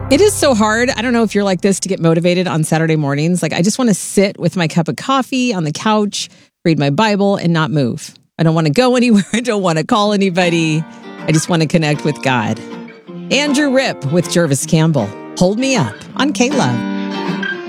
It is so hard. I don't know if you're like this to get motivated on Saturday mornings. Like, I just want to sit with my cup of coffee on the couch, read my Bible, and not move. I don't want to go anywhere. I don't want to call anybody. I just want to connect with God. Andrew Ripp with Jervis Campbell. Hold Me Up on K-Love.